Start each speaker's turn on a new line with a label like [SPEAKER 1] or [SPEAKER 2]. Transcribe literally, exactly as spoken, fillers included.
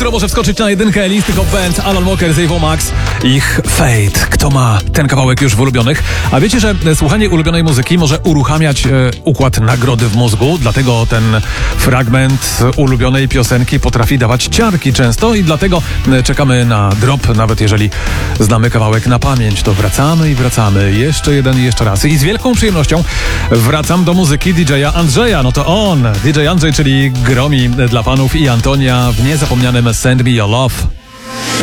[SPEAKER 1] Jutro może wskoczyć na jedynkę listy Top Band, Alan Walker z Avo Max, ich Fate. Kto ma ten kawałek już w ulubionych? A wiecie, że słuchanie ulubionej muzyki może uruchamiać e, układ nagrody w mózgu, dlatego ten fragment ulubionej piosenki potrafi dawać ciarki często i dlatego e, czekamy na drop, nawet jeżeli znamy kawałek na pamięć, to wracamy i wracamy. Jeszcze jeden i jeszcze raz. I z wielką przyjemnością wracam do muzyki D J Andrzeja. No to on, D J Andrzej, czyli gromi dla panów i Antonia w niezapomnianym Send Me Your Love.